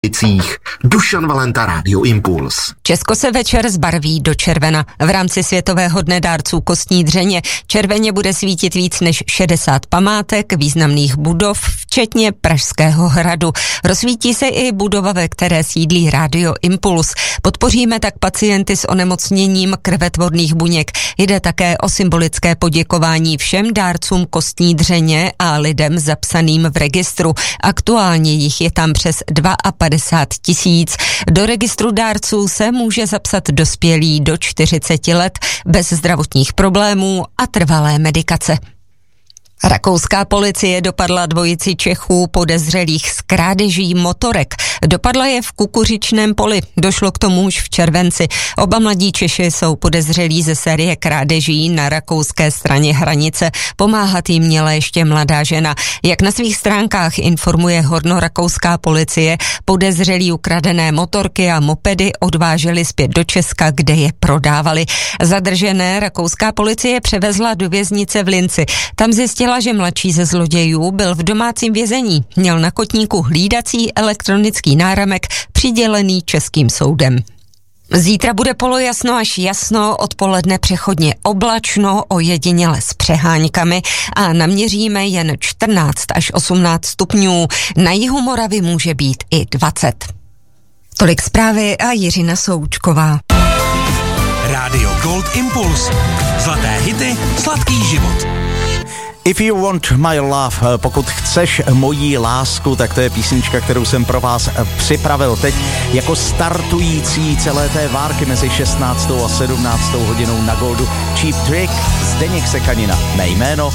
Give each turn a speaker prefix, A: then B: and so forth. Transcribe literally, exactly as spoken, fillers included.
A: Dušan Valenta, Rádio Impuls.
B: Česko se večer zbarví do červena. V rámci Světového dne dárců kostní dřeně červeně bude svítit víc než šedesát památek, významných budov, včetně Pražského hradu. Rozsvítí se i budova, ve které sídlí Rádio Impuls. Podpoříme tak pacienty s onemocněním krvetvorných buněk. Jde také o symbolické poděkování všem dárcům kostní dřeně a lidem zapsaným v registru. Aktuálně jich je tam přes padesát dva tisíc. Do registru dárců se může zapsat dospělý do čtyřiceti let bez zdravotních problémů a trvalé medikace. Rakouská policie dopadla dvojici Čechů podezřelých z krádeží motorek. Dopadla je v Kukuřičném Poli. Došlo k tomu už v červenci. Oba mladí Češi jsou podezřelí ze série krádeží na rakouské straně hranice. Pomáhat jim měla ještě mladá žena. Jak na svých stránkách informuje hornorakouská policie, podezřelí ukradené motorky a mopedy odváželi zpět do Česka, kde je prodávali. Zadržené rakouská policie převezla do věznice v Linci. Tam zjistila, že mladší ze zlodějů byl v domácím vězení. Měl na kotníku hlídací elektronický náramek přidělený českým soudem. Zítra bude polojasno až jasno, odpoledne přechodně oblačno, ojediněle s přeháňkami a naměříme jen čtrnáct až osmnáct stupňů. Na jihu Moravy může být i dvacet. Tolik zprávy a Jiřina Součková.
C: Rádio Gold Impuls. Zlaté hity, sladký život.
D: If you want my love, pokud chceš moji lásku, tak to je písnička, kterou jsem pro vás připravil teď jako startující celé té várky mezi šestnáctou a sedmnáctou hodinou na Goldu. Cheap Trick, Zdeněk Sekanina, mé jméno